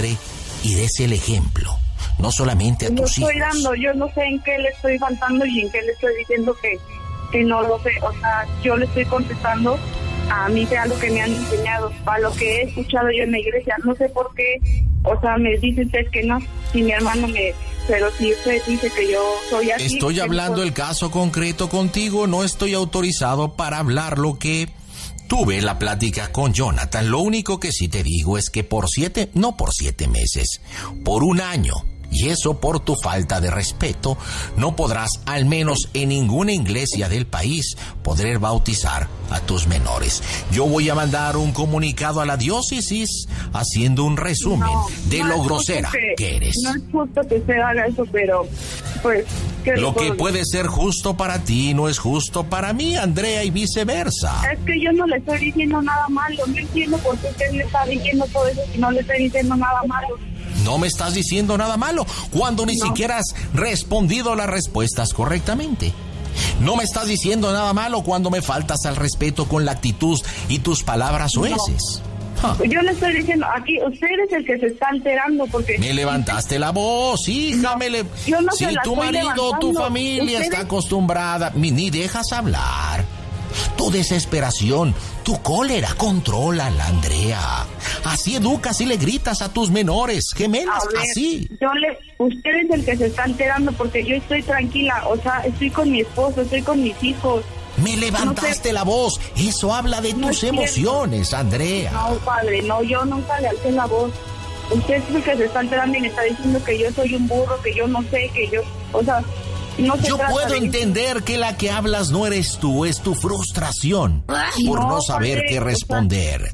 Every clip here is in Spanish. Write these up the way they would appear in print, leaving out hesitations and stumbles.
madre y des el ejemplo, no solamente a tus hijos. Yo no sé en qué le estoy faltando y en qué le estoy diciendo que no lo sé. O sea, yo le estoy contestando a mí sea lo que me han enseñado, a lo que he escuchado yo en la iglesia. No sé por qué, o sea, me dice usted que no, si mi hermano pero si usted dice que yo soy así... Estoy hablando el caso concreto contigo, no estoy autorizado para hablar lo que... Tuve la plática con Jonathan, lo único que sí te digo es que por 7 meses, por 1 año, y eso por tu falta de respeto, no podrás, al menos en ninguna iglesia del país, poder bautizar a tus menores. Yo voy a mandar un comunicado a la diócesis haciendo un resumen de lo grosera que eres. No es justo que usted haga eso, pero pues... Lo que puede ser justo para ti no es justo para mí, Andrea, y viceversa. Es que yo no le estoy diciendo nada malo, no entiendo por qué usted le está diciendo todo eso si no le estoy diciendo nada malo. No me estás diciendo nada malo cuando ni siquiera has respondido las respuestas correctamente. No me estás diciendo nada malo cuando me faltas al respeto con la actitud y tus palabras soeces. Yo le estoy diciendo, aquí usted es el que se está alterando porque... Me levantaste la voz, hija, yo no si tu marido o tu familia está acostumbrada, ni dejas hablar. Tu desesperación, tu cólera, contrólala, Andrea. Así educas y le gritas a tus menores, gemelas, así. Usted es el que se está enterando porque yo estoy tranquila, o sea, estoy con mi esposo, estoy con mis hijos. Me levantaste la voz, eso habla de tus emociones, Andrea. No, padre, no, yo nunca le alcé la voz. Usted es el que se está enterando y me está diciendo que yo soy un burro, que yo no sé, que yo, o sea... Yo puedo entender que la que hablas no eres tú, es tu frustración por no saber qué responder.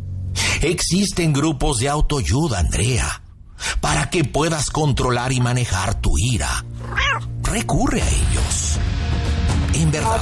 Existen grupos de autoayuda, Andrea, para que puedas controlar y manejar tu ira. Recurre a ellos. En verdad,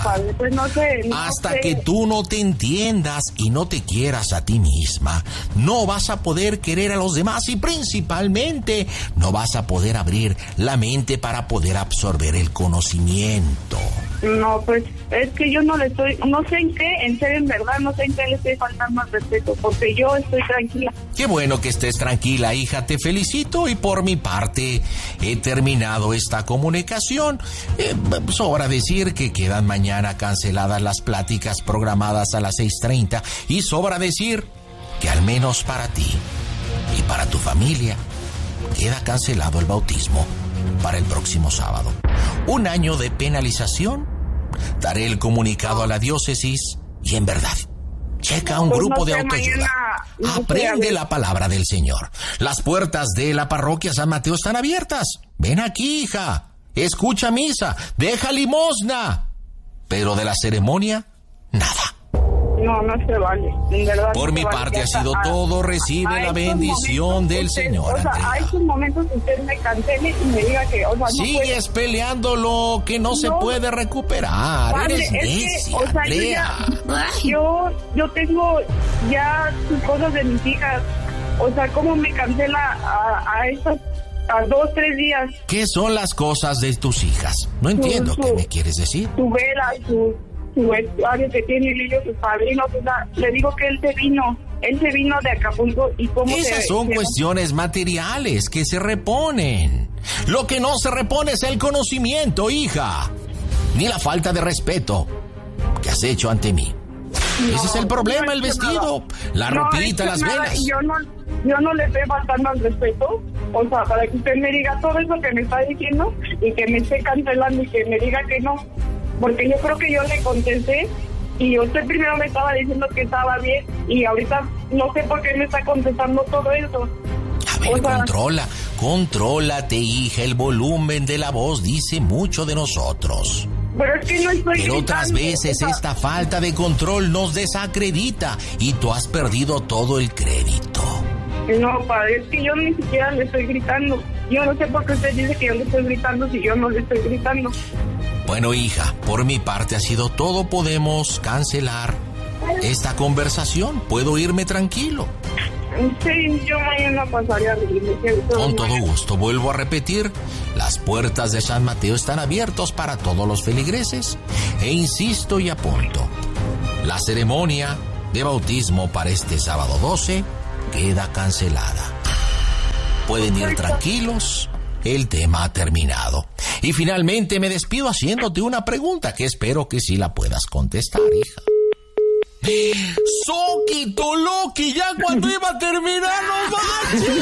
hasta que tú no te entiendas y no te quieras a ti misma, no vas a poder querer a los demás y principalmente no vas a poder abrir la mente para poder absorber el conocimiento. No, pues es que yo no sé en qué, en serio, en verdad, no sé en qué le estoy faltando al respeto, porque yo estoy tranquila. Qué bueno que estés tranquila, hija, te felicito y por mi parte he terminado esta comunicación. Sobra decir que quedan mañana canceladas las pláticas programadas a las 6:30 y sobra decir que al menos para ti y para tu familia queda cancelado el bautismo para el próximo sábado. 1 año de penalización. Daré el comunicado a la diócesis y en verdad, checa un grupo de autoayuda. Aprende la palabra del Señor. Las puertas de la parroquia San Mateo están abiertas. Ven aquí, hija. Escucha misa. Deja limosna. Pero de la ceremonia, nada. No se vale. En verdad, por mi parte ha sido todo. Recibe la bendición del Señor. O sea, hay sus momentos que usted me cancele y me diga que, o sea, no sigues peleando lo que no se puede recuperar. Padre, eres necia, Andrea. Yo tengo ya sus cosas de mis hijas. O sea, ¿cómo me cancela a estas? A 2-3 días. ¿Qué son las cosas de tus hijas? No entiendo qué me quieres decir. Su vela, su vestuario que tiene ellos, sus padrinos, o sea, le digo que él se vino de Acapulco y cómo esas son cuestiones materiales que se reponen. Lo que no se repone es el conocimiento, hija, ni la falta de respeto que has hecho ante mí. Ese es el problema, el vestido, la ropita, las velas. Yo no le estoy faltando al respeto, o sea, para que usted me diga todo eso que me está diciendo y que me esté cancelando y que me diga que no. Porque yo creo que yo le contesté y usted primero me estaba diciendo que estaba bien y ahorita no sé por qué me está contestando todo eso. A ver, contrólate, hija, el volumen de la voz dice mucho de nosotros. Pero es que no estoy Pero otras veces esta falta de control nos desacredita y tú has perdido todo el crédito. No, padre, es que yo ni siquiera le estoy gritando. Yo no sé por qué usted dice que yo le estoy gritando si yo no le estoy gritando. Bueno, hija, por mi parte ha sido todo. Podemos cancelar esta conversación. ¿Puedo irme tranquilo? Sí, yo mañana pasaría a la iglesia. Con todo gusto. Vuelvo a repetir, las puertas de San Mateo están abiertas para todos los feligreses. E insisto y apunto, la ceremonia de bautismo para este sábado 12 queda cancelada. pueden ir tranquilos. El tema ha terminado. Y finalmente me despido haciéndote una pregunta que espero que sí la puedas contestar, hija. Soquito Loki, ya cuando iba a terminar, no manches.